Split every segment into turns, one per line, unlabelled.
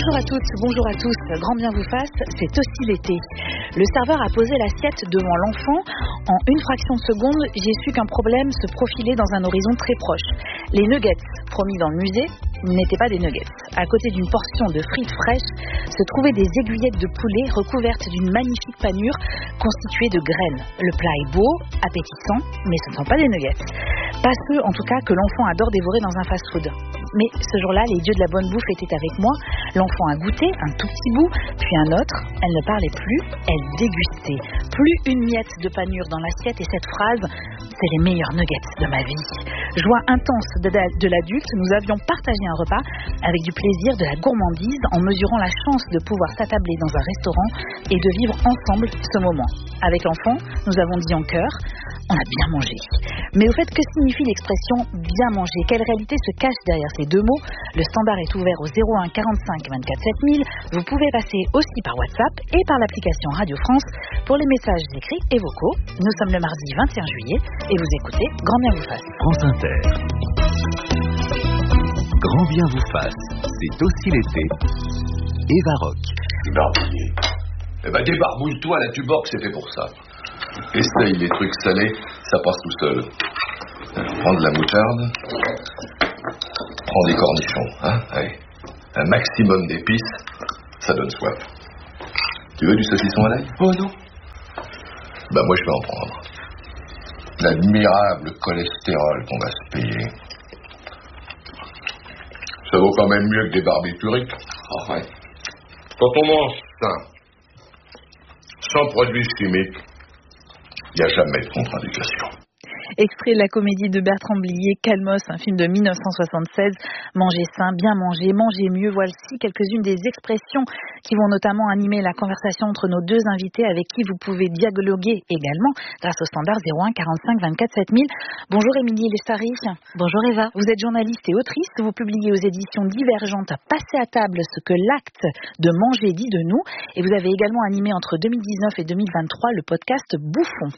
Bonjour à toutes, bonjour à tous, grand bien vous fasse, c'est aussi l'été. Le serveur a posé l'assiette devant l'enfant. En une fraction de seconde, j'ai su qu'un problème se profilait dans un horizon très proche. Les nuggets promis dans le musée n'étaient pas des nuggets. À côté d'une portion de frites fraîches, se trouvaient des aiguillettes de poulet recouvertes d'une magnifique panure constituée de graines. Le plat est beau, appétissant, mais ce ne sont pas des nuggets. Pas ceux, en tout cas, que l'enfant adore dévorer dans un fast-food. Mais ce jour-là, les dieux de la bonne bouffe étaient avec moi. L'enfant a goûté un tout petit bout, puis un autre. Elle ne parlait plus, elle dégustait. Plus une miette de panure dans l'assiette et cette phrase « c'est les meilleurs nuggets de ma vie ». Joie intense de l'adulte, nous avions partagé un repas avec du plaisir, de la gourmandise, en mesurant la chance de pouvoir s'attabler dans un restaurant et de vivre ensemble ce moment. Avec l'enfant, nous avons dit en chœur « on a bien mangé ». Mais au fait, que signifie l'expression « bien manger » ? Quelle réalité se cache derrière ces deux mots ? Le standard est ouvert au 01 45 24 7000. Vous pouvez passer aussi par WhatsApp et par l'application Radio France pour les messages écrits et vocaux. Nous sommes le mardi 21 juillet et vous écoutez Grand bien vous fasse.
France Inter. Grand bien vous fasse, c'est aussi l'été. Eva Rock.
Débarbouiller. Eh ben débarbouille-toi, la Tuborg, c'est fait pour ça. Essaye les trucs salés, ça passe tout seul. Prends de la moutarde, prends des cornichons, hein, allez. Un maximum d'épices, ça donne soif. Tu veux du saucisson à l'ail ? Oh non. Bah moi je vais en prendre. L'admirable cholestérol qu'on va se payer. Ça vaut quand même mieux que des barbituriques. Ah ouais. Quand on mange sain, sans produits chimiques, il n'y a jamais de contre-indication.
Extrait de la comédie de Bertrand Blier, Calmos, un film de 1976. Manger sain, bien manger, manger mieux. Voici quelques-unes des expressions qui vont notamment animer la conversation entre nos deux invités avec qui vous pouvez dialoguer également grâce au standard 01 45 24 7000. Bonjour Émilie Lestari.
Bonjour Eva.
Vous êtes journaliste et autrice. Vous publiez aux éditions Divergentes Passer à table ce que l'acte de manger dit de nous. Et vous avez également animé entre 2019 et 2023 le podcast Bouffon.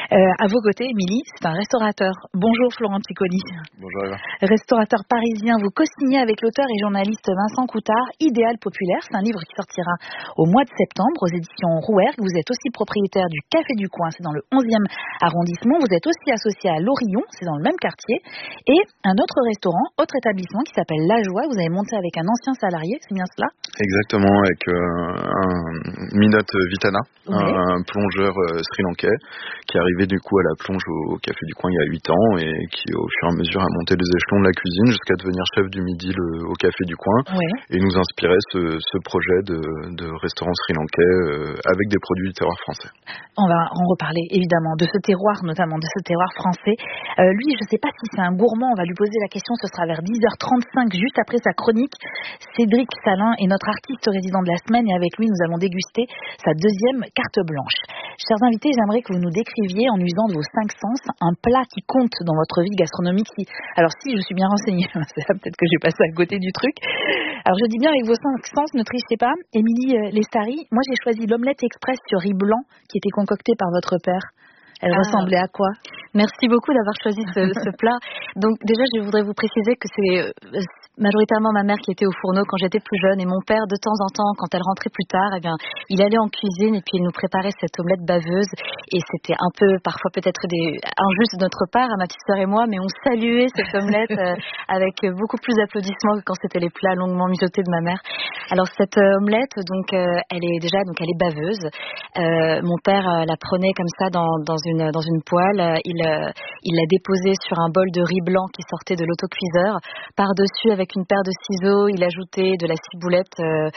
À vos côtés, Émilie, c'est un restaurateur. Bonjour Florent Piccoli.
Bonjour Eva.
Restaurateur parisien, vous co-signez avec l'auteur et journaliste Vincent Coutard Idéal populaire. C'est un livre qui sortira au mois de septembre aux éditions Rouergue. Vous êtes aussi propriétaire du Café du Coin, c'est dans le 11e arrondissement. Vous êtes aussi associé à l'Orillon, c'est dans le même quartier. Et un autre restaurant, autre établissement qui s'appelle La Joie. Vous avez monté avec un ancien salarié, c'est bien cela ?
Exactement, avec un Minot Vitana,
oui.
un plongeur sri-lankais qui est arrivé du coup à la plonge au Café du Coin il y a 8 ans et qui au fur et à mesure a monté les échelons de la cuisine jusqu'à devenir chef du midi au Café du Coin,
oui.
Et nous inspirait ce projet de restaurant sri-lankais avec des produits du terroir français.
On va en reparler évidemment de ce terroir, notamment de ce terroir français. Lui, je ne sais pas si c'est un gourmand, on va lui poser la question, ce sera vers 10h35 juste après sa chronique. Cédric Salin est notre artiste résident de la semaine et avec lui nous allons déguster sa deuxième carte blanche. Chers invités, j'aimerais que vous nous décriviez en usant de vos 5 sens un plat qui compte dans votre vie gastronomique. Alors si je suis bien renseignée, c'est là peut-être que j'ai passé à côté du truc. Alors je dis bien avec vos 5 sens, ne trichez pas. Émilie Lestari, moi j'ai choisi l'omelette express sur riz blanc qui était concoctée par votre père. Elle ressemblait à quoi ?
Merci beaucoup d'avoir choisi ce plat. Donc déjà, je voudrais vous préciser que c'est majoritairement ma mère qui était au fourneau quand j'étais plus jeune et mon père, de temps en temps, quand elle rentrait plus tard, eh bien, il allait en cuisine et puis il nous préparait cette omelette baveuse et c'était un peu, parfois peut-être injuste de notre part, à ma petite sœur et moi, mais on saluait cette omelette avec beaucoup plus d'applaudissements que quand c'était les plats longuement mijotés de ma mère. Alors cette omelette, donc, elle est baveuse. Mon père la prenait comme ça dans une poêle, il l'a déposée sur un bol de riz blanc qui sortait de l'autocuiseur. Par-dessus, avec une paire de ciseaux, il ajoutait de la ciboulette,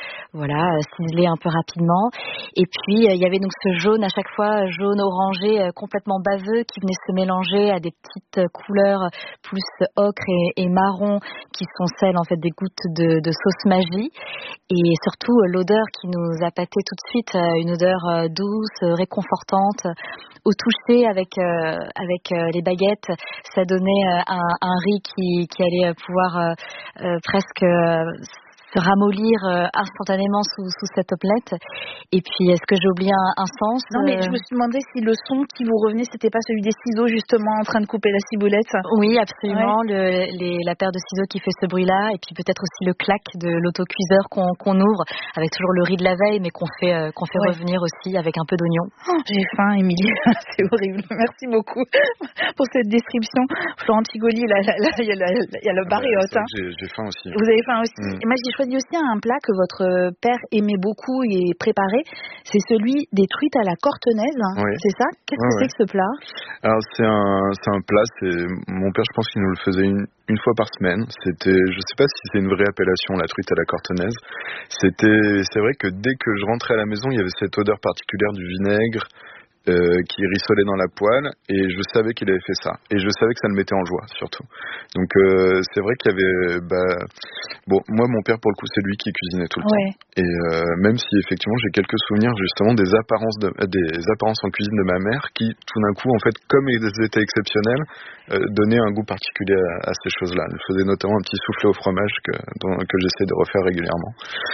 ciselée un peu rapidement. Et puis, il y avait donc ce jaune, à chaque fois, jaune orangé, complètement baveux, qui venait se mélanger à des petites couleurs plus ocre et marron, qui sont celles, en fait, des gouttes de sauce magie. Et surtout, l'odeur qui nous appâtait tout de suite, une odeur douce, réconfortante. Au toucher avec les baguettes, ça donnait un riz qui allait pouvoir presque se ramollir instantanément sous cette omelette. Et puis, est-ce que j'ai oublié un sens?
Non, mais je me suis demandé si le son qui vous revenait, c'était pas celui des ciseaux, justement, en train de couper la ciboulette.
Oui, absolument. Ouais. La paire de ciseaux qui fait ce bruit-là. Et puis, peut-être aussi le clac de l'autocuiseur qu'on ouvre, avec toujours le riz de la veille, mais qu'on fait revenir aussi avec un peu d'oignon.
Oh, j'ai faim, Émilie. C'est horrible. Merci beaucoup pour cette description. Florent Pigoli, il y a le bar et hôte.
J'ai faim aussi.
Vous avez faim aussi. Et moi, j'ai choisi aussi un plat que votre père aimait beaucoup et préparait. C'est celui des truites à la cortenaise.
Oui.
C'est ça? Qu'est-ce que c'est que ce plat?
Alors, c'est un plat. Mon père, je pense qu'il nous le faisait une fois par semaine. Je sais pas si c'est une vraie appellation, la truite à la cortenaise. C'est vrai que dès que je rentrais à la maison, il y avait cette odeur particulière du vinaigre qui rissolait dans la poêle, et je savais qu'il avait fait ça, et je savais que ça le mettait en joie surtout. Donc c'est vrai qu'il y avait moi mon père, pour le coup, c'est lui qui cuisinait tout le temps, et même si effectivement j'ai quelques souvenirs justement des apparences en cuisine de ma mère qui tout d'un coup, en fait, comme elles étaient exceptionnelles, donnaient un goût particulier à ces choses-là. Elle faisait notamment un petit soufflé au fromage que j'essaie de refaire régulièrement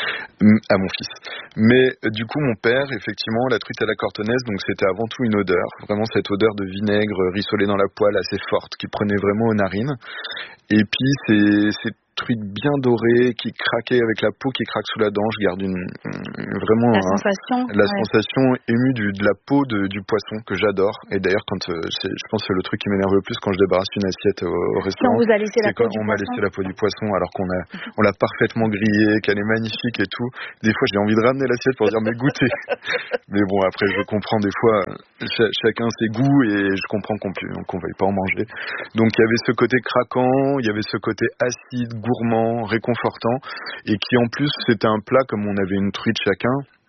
à mon fils. Mais du coup, mon père, effectivement, la truite à la cortenaise, donc c'était avant tout une odeur, vraiment cette odeur de vinaigre rissolé dans la poêle assez forte qui prenait vraiment aux narines. Et puis c'est truite bien dorée qui craquait avec la peau qui craque sous la dent. Je garde vraiment la sensation émue de la peau du poisson que j'adore. Et d'ailleurs, je pense que c'est le truc qui m'énerve le plus quand je débarrasse une assiette au restaurant, c'est quand on m'a laissé la peau du poisson alors qu'on l'a parfaitement grillée, qu'elle est magnifique et tout. Des fois, j'ai envie de ramener l'assiette pour dire mais goûtez. Mais bon, après, je comprends des fois, chacun ses goûts, et je comprends qu'on veuille pas en manger. Donc il y avait ce côté craquant, il y avait ce côté acide, gourmand, réconfortant, et qui en plus, c'était un plat, comme on avait une truite chacun,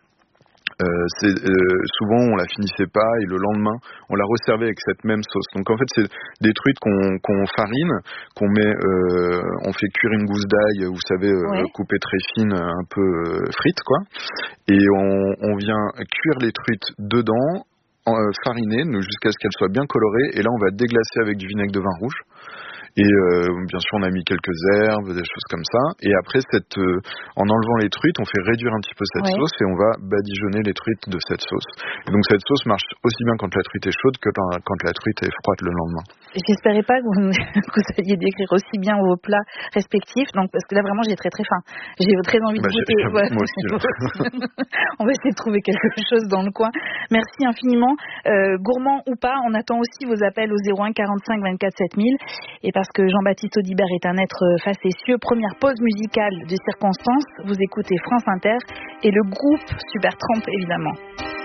souvent on la finissait pas, et le lendemain on la resservait avec cette même sauce. Donc en fait, c'est des truites qu'on farine, qu'on met, on fait cuire une gousse d'ail, vous savez, coupée très fine, un peu frite quoi, et on vient cuire les truites dedans, fariner jusqu'à ce qu'elles soient bien colorées, et là on va déglacer avec du vinaigre de vin rouge. Et bien sûr, on a mis quelques herbes, des choses comme ça. Et après, en enlevant les truites, on fait réduire un petit peu cette sauce, et on va badigeonner les truites de cette sauce. Et donc cette sauce marche aussi bien quand la truite est chaude que quand la truite est froide le lendemain.
J'espérais pas que vous alliez décrire aussi bien vos plats respectifs, donc, parce que là vraiment j'ai très très faim. J'ai très envie de goûter.
Moi aussi.
On va essayer de trouver quelque chose dans le coin. Merci infiniment. Gourmand ou pas, on attend aussi vos appels au 01 45 24 7000. Et parce que Jean-Baptiste Audibert est un être facétieux, première pause musicale de circonstance. Vous écoutez France Inter et le groupe Supertramp, évidemment.